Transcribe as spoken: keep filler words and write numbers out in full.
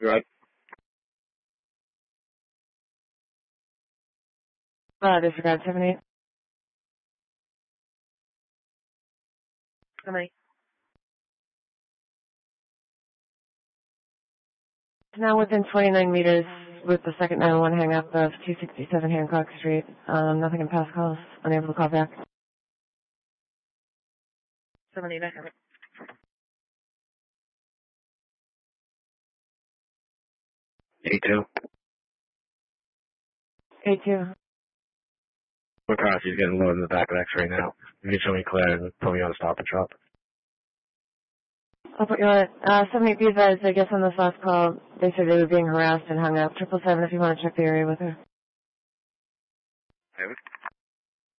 Right. Uh, disregard seven eight. How many? Now within twenty-nine meters with the second nine one one hang up of two sixty-seven Hancock Street. Um, nothing in past calls. Unable to call back. seven eight, I have it. A two. A two. McCarthy's getting loaded in the back of X right now. You can show me Claire and put me on a stop and shop. I'll put you on it. Uh, seven eight, be advised, I guess on this last call, they said they were being harassed and hung up. Triple seven if you want to check the area with her. David?